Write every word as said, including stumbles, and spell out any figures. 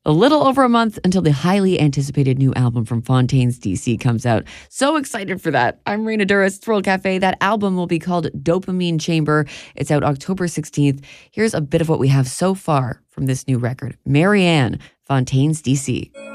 A little over a month until the highly anticipated new album from Fontaines D C comes out. So excited for that. I'm Reina Duras, Thrill Cafe. That album will be called Dopamine Chamber. It's out October sixteenth. Here's a bit of what we have so far from this new record. Marianne, Fontaines D C.